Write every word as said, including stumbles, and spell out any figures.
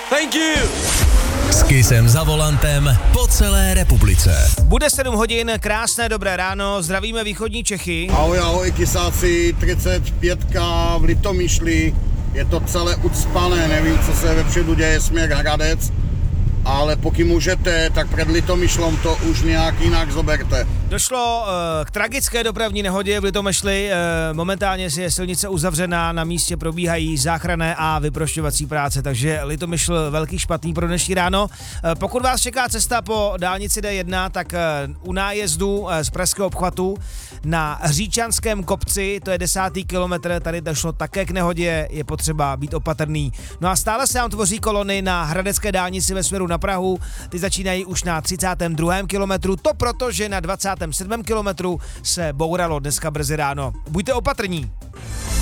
Thank you! S Kissem za volantem po celé republice. Bude sedm hodin, krásné dobré ráno, zdravíme východní Čechy. Ahoj, ahoj, Kisáci, třicet pět v Litomyšli, je to celé ucpané, nevím, co se vepředu děje, směr Hradec, ale pokud můžete, tak před Litomyšlom to už nějak jinak zoberte. Došlo uh, k tragické dopravní nehodě v Litomyšli, uh, momentálně je silnice uzavřená, na místě probíhají záchranné a vyprošťovací práce, takže Litomyšl velký špatný pro dnešní ráno. Uh, pokud vás čeká cesta po dálnici D jedna, tak uh, u nájezdu uh, z pražského obchvatu na Říčanském kopci, to je desátý kilometr, tady došlo také k nehodě, je potřeba být opatrný. No a stále se nám tvoří kolony na hradecké dálnici ve směru na Prahu, ty začínají už na třicátém druhém kilometru, to proto, že na dvacátém sedmém kilometru se bouralo dneska brzy ráno. Buďte opatrní.